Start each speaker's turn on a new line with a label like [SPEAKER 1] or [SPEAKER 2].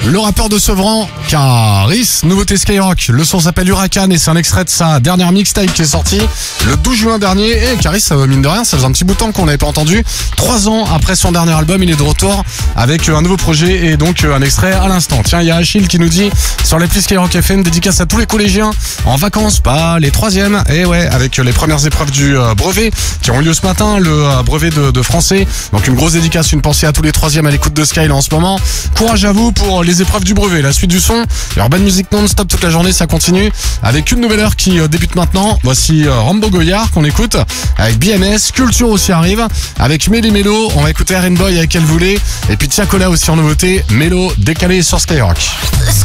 [SPEAKER 1] Le rappeur de Sevran, Caris, nouveauté Skyrock. Le son s'appelle Huracan et c'est un extrait de sa dernière mixtape qui est sortie le 12 juin dernier. Et Caris, mine de rien, ça faisait un petit bout de temps qu'on n'avait pas entendu. 3 ans après son dernier album, il est de retour avec un nouveau projet et donc un extrait à l'instant. Tiens, il y a Achille qui nous dit sur l'appli Skyrock FM, dédicace à tous les collégiens en vacances, pas les 3e. Et ouais, avec les premières épreuves du brevet qui ont lieu ce matin, le brevet de français. Donc une grosse dédicace, une pensée à tous les 3e à l'écoute de Sky là en ce moment. Courage à vous pour les épreuves du brevet. La suite du son, Urban Music non-stop toute la journée, ça continue avec une nouvelle heure qui débute maintenant. Voici Rambo Goyard qu'on écoute avec BMS. Culture aussi arrive avec Méli Mélo. On va écouter Boy avec Elle Voulait. Et puis Tiakola aussi en nouveauté. Mélo décalé sur Skyrock.